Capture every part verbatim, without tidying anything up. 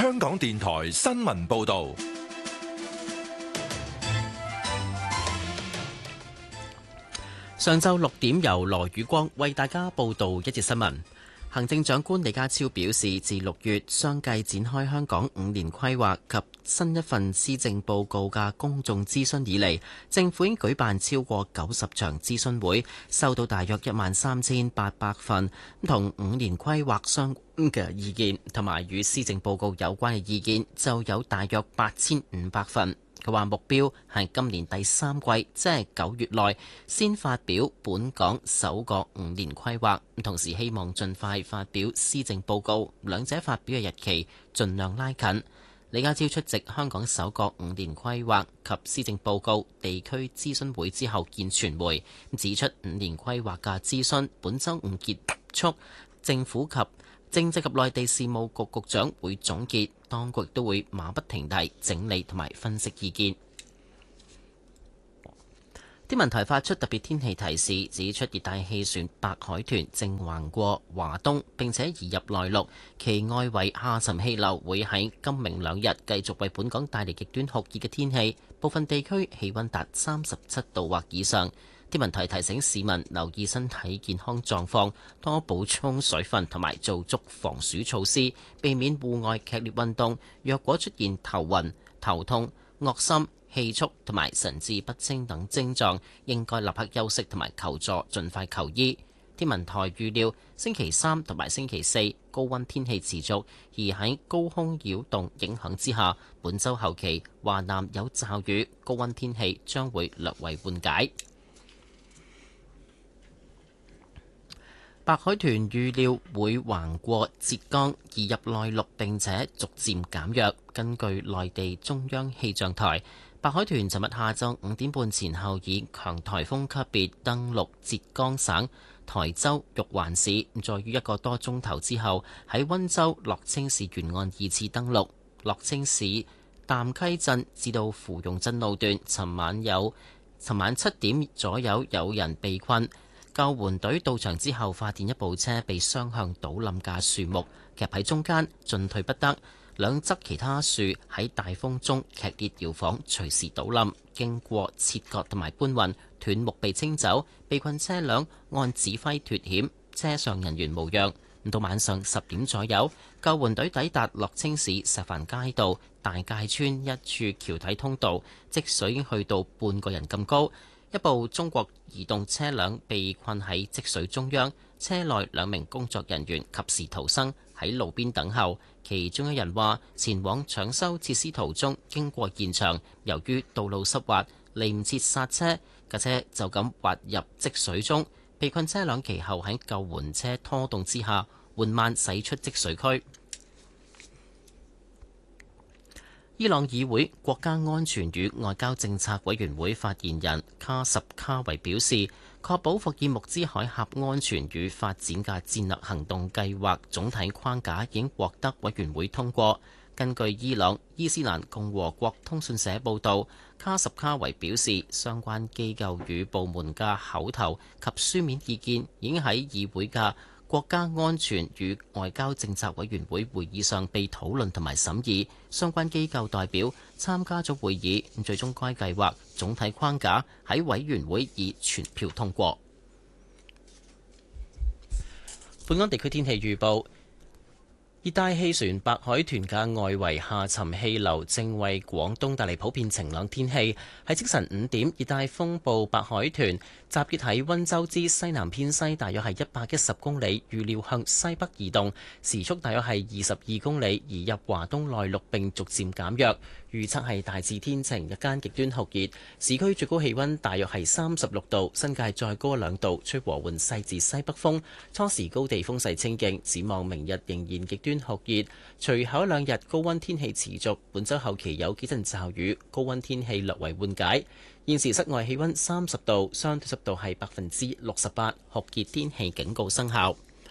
香港電台新聞報道。 上晝六點，由羅宇光為大家報道一節新聞。行政長官李家超表示，自六月相繼展開香港五年規劃及新一份施政報告嘅公眾諮詢以嚟，政府已經舉辦超過九十場諮詢會，收到大約一萬三千八百份同五年規劃相關嘅意見，同埋與施政報告有關嘅意見就有大約八千五百份。佢話目標係今年第三季，即係九月內先發表本港首個五年規劃，同時希望盡快發表施政報告，兩者發表嘅日期盡量拉近。李家超出席香港首個五年規劃及施政報告地區諮詢會之後見傳媒，指出五年規劃嘅諮詢本週五結束，政府及政制及內地事務局局長會總結，當局都會馬不停蹄整理同埋分析意見。天文台發出特別天氣提示，指出熱帶氣旋白海豚正橫過華東並且移入內陸，其外圍下沉氣流會喺今明兩日繼續為本港帶嚟極端酷熱嘅天氣，部分地區氣溫達三十七度或以上。天文台提醒市民留意身體健康狀況，多補充水分同埋做足防暑措施，避免戶外劇烈運動。若果出現頭暈、頭痛、噁心、氣促同埋神志不清等症狀，應該立刻休息同埋求助，盡快求醫。天文台預料星期三同埋星期四高溫天氣持續，而喺高空擾動影響之下，本週後期華南有驟雨，高溫天氣將會略為緩解。白海豚預料會橫過浙江移入內陸並且逐漸減弱。根據內地中央氣象台，白海豚尋日下晝五點半前後以強颱風級別登陸浙江省台州玉環市，再於一個多鐘頭之後喺溫州樂清市沿岸二次登陸。樂清市淡溪鎮至到芙蓉鎮路段，尋晚有尋晚七點左右有人被困。救援隊到場之後，發現一部車被雙向倒冧嘅樹木夾喺中間，進退不得。兩側其他樹喺大風中劇烈搖晃，隨時倒冧。經過切割同埋搬運，斷木被清走，被困車輛按指揮脫險，車上人員無恙。到晚上十點左右，救援隊抵達樂清市石帆街道大界村一處橋體通道，積水已經去到半個人咁高。一部中國移動車輛被困喺積水中央，車內兩名工作人員及時逃生，喺路邊等候。其中一人話，前往搶修設施途中經過現場，由於道路濕滑，嚟唔切剎車，架車就咁滑入積水中。被困車輛其後喺救援車拖動之下，緩慢駛出積水區。伊朗議會國家安全與外交政策委員會發言人卡什卡維表示，確保霍爾木茲海峽安全與發展嘅戰略行動計劃總體框架已經獲得委員會通過。根據伊朗伊斯蘭共和國通訊社報導，卡什卡維表示，相關機構與部門嘅口頭及書面意見已經喺議會嘅國家安全與外交政策委員會會議上被討論同埋審議，相關機構代表參加咗會議，最終該計劃總體框架喺委員會以全票通過。本港地區天氣預報。熱帶氣旋白海豚嘅外圍下沉氣流正為廣東帶嚟普遍晴朗天氣。喺清晨五點，熱帶風暴白海豚集結喺溫州之西南偏西，大約係一百一十公里，預料向西北移動，時速大約係二十二公里，移入華東內陸並逐漸減弱。預測係大致天晴，日間極端酷熱，市區最高氣溫大約係三十六度，新界再高兩度，吹和緩西至西北風，初時高地風勢清勁。展望明日仍然極端酷熱，隨後兩日高溫天氣持續，本週後期有幾陣驟雨，高溫天氣略為緩解。現時室外氣溫三十度，相對濕度係百分之六十八，酷熱天氣警告生效。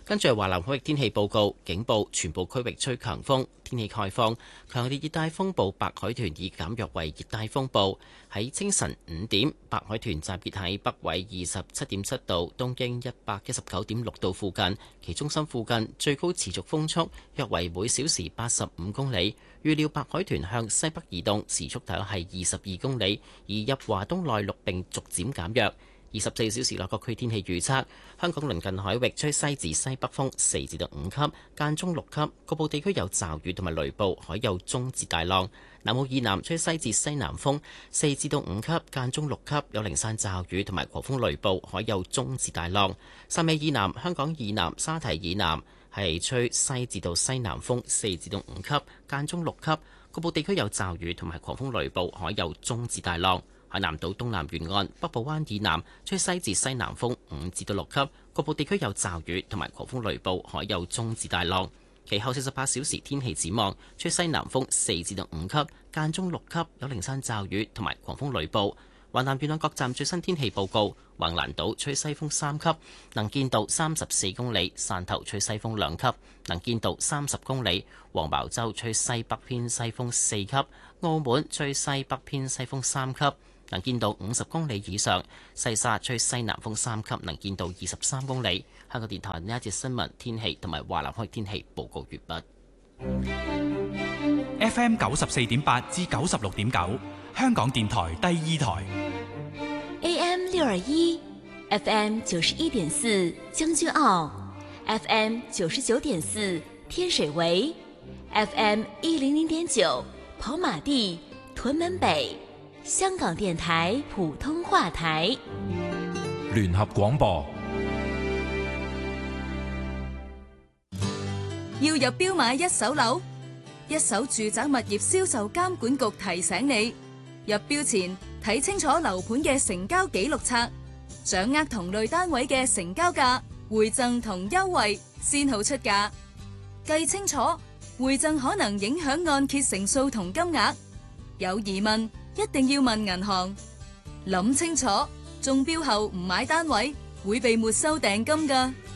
跟住係華南海域天氣報告，警報全部區域吹強風，天氣概況，強烈熱帶風暴白海豚已減弱為熱帶風暴。喺清晨五點，白海豚集結喺北緯二十七點七度、東經一百一十九點六度附近，其中心附近最高持續風速約為每小時八十五公里。預料白海豚向西北移動，時速大約係二十二公里，移入華東內陸並逐漸減弱。二十四小時內各區天氣預測：香港鄰近海域吹西至西北風四至到五級，間中六級，局部地區有驟雨同埋雷暴，海有中至大浪。南澳以南吹西至西南風四至到五級，間中六級，有零散驟雨同埋狂風雷暴，海有中至大浪。汕尾以南、香港以南、沙堤以南係吹西至到西南風四至到五級，間中六級，局部地區有驟雨同埋狂風雷暴，海有中至大浪。海南島東南沿岸、北部灣以南吹西至西南風五至到六級，局部地區有驟雨同埋狂風雷暴，海有中至大浪。其後四十八小時天氣展望，吹西南風四至到五級，間中六級，有零散驟雨同埋狂風雷暴。華南沿岸各站最新天氣報告：橫瀾島吹西風三級，能見度三十四公里；汕頭吹西風兩級，能見度三十公里；黃茅洲吹西北偏西風四級；澳門吹西北偏西風三級，能見度五十公里以上；西沙吹西南風三級，能見度二十三公里。香港電台呢一節新聞天氣同埋華南海天氣報告完畢。 F M 九十四點八至九十六點九，香港電台第二台。 A M 六二一，F M 九十一點四將軍澳 ，F M 九十九點四天水圍 ，F M 一零零點九跑馬地屯門北。香港電台普通話台， 聯合廣播。 要入標買一手樓，一手住宅物業銷售監管局提醒你，入標前睇清楚樓盤嘅成交記錄冊，掌握同類單位嘅成交價、回贈同優惠，先好出價。計清楚，回贈可能影響按揭成數同金額。有疑問一定要問銀行，諗清楚，中標後唔買單位會被沒收訂金㗎。